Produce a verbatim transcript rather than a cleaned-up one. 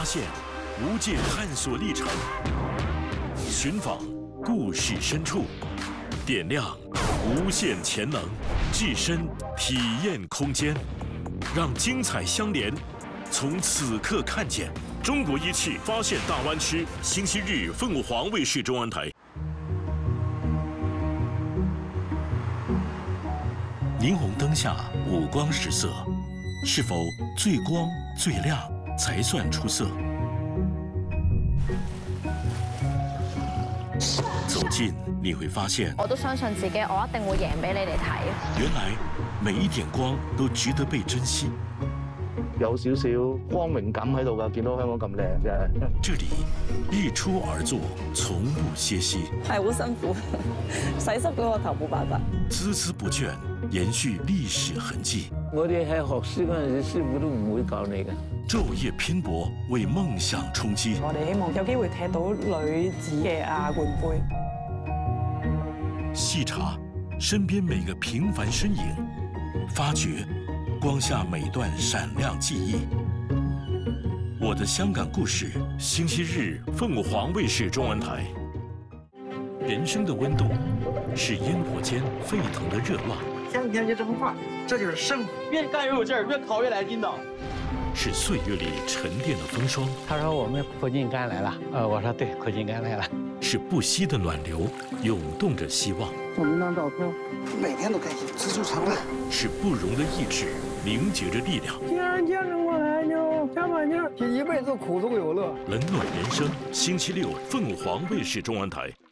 现无界探索历程，寻访故事深处，点亮无限潜能，置身体验空间，让精彩相连。从此刻看见中国一汽发现大湾区，星期日凤凰卫视中文台。霓虹灯下五光十色，是否最光最亮才算出色？走近你会發現， 我都相信自己，我一定會贏俾你哋睇。 原來每一點光都值得被珍惜。 有少少光榮感喺度㗎，見到香港咁靚嘅。 這裡日出而作，從不歇息。 係好辛苦，洗濕嗰個頭冇辦法。 孜孜不倦，延續歷史痕跡。 我哋喺學師嗰陣時，師傅都唔會教你嘅。 晝夜拼搏，為夢想衝擊。 我哋希望有機會踢到女子嘅亞冠杯。 細查身邊每個平凡身影，發掘光下每段閃亮記憶。我的香港故事，星期日鳳凰衛視中文台。人生的溫度是煙火間沸騰的熱浪。 天天就這麼畫，這就是生活。越幹越有勁兒，越考越來勁的。 是歲月裡沉澱的風霜。 他說我們苦盡甘來了，呃，我說對，苦盡甘來了。 是不息的暖流，湧動着希望。 我們張照片，每天都開心，知足常樂。 是不容的意志，凝結着力量。 既然堅持過來，就加把勁，一輩子苦中有樂。 冷暖人生，星期六鳳凰衛視中文台。